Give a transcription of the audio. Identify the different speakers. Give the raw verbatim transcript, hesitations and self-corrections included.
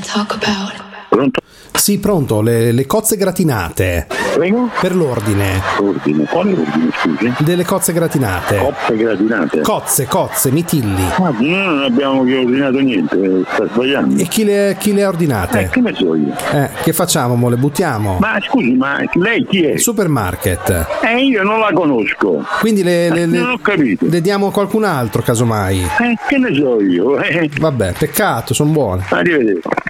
Speaker 1: Pronto?
Speaker 2: Sì, pronto, le, le cozze gratinate.
Speaker 1: Prego?
Speaker 2: Per l'ordine.
Speaker 1: Ordine? Quale ordine, scusi?
Speaker 2: Delle cozze gratinate.
Speaker 1: Cozze gratinate?
Speaker 2: Cozze, cozze, mitilli.
Speaker 1: Ah, noi non abbiamo che ordinato niente, sta sbagliando.
Speaker 2: E chi le, chi le ha ordinate?
Speaker 1: Eh, che ne so io?
Speaker 2: Eh, che facciamo, mo? Le buttiamo?
Speaker 1: Ma scusi, ma lei chi è?
Speaker 2: Il supermarket.
Speaker 1: Eh, io non la conosco.
Speaker 2: Quindi le, le, le,
Speaker 1: non ho capito.
Speaker 2: Le diamo a qualcun altro, casomai.
Speaker 1: Eh, che ne so io? Eh.
Speaker 2: Vabbè, peccato, sono buone.
Speaker 1: Arrivederci.